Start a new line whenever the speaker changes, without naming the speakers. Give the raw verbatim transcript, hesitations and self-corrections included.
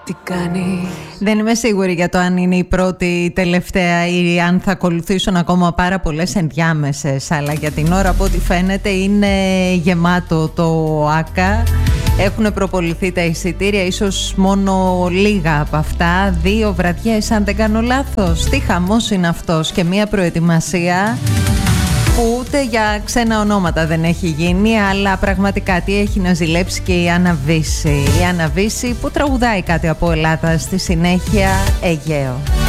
Τι κάνεις?
Δεν είμαι σίγουρη για το αν είναι η πρώτη, η τελευταία ή αν θα ακολουθήσουν ακόμα πάρα πολλές ενδιάμεσες. Αλλά για την ώρα, από ό,τι φαίνεται, είναι γεμάτο το ΆΚΑ. Έχουν προποληθεί τα εισιτήρια, ίσως μόνο λίγα από αυτά. Δύο βραδιές, αν δεν κάνω λάθος. Τι χαμός είναι αυτός, και μια προετοιμασία που ούτε για ξένα ονόματα δεν έχει γίνει, αλλά πραγματικά τι έχει να ζηλέψει και η Άννα Βύση. Η Άννα Βύση που τραγουδάει κάτι από Ελλάδα στη συνέχεια, Αιγαίο.